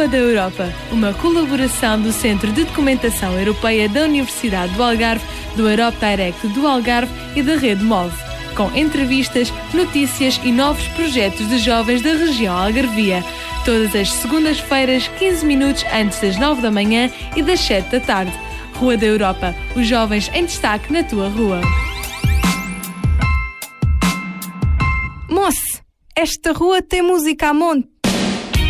Rua da Europa, uma colaboração do Centro de Documentação Europeia da Universidade do Algarve, do Europe Direct do Algarve e da Rede MOVE, com entrevistas, notícias e novos projetos de jovens da região algarvia. Todas as segundas-feiras, 15 minutos antes das 9 da manhã e das 7 da tarde. Rua da Europa, os jovens em destaque na tua rua. Moço, esta rua tem música a monte.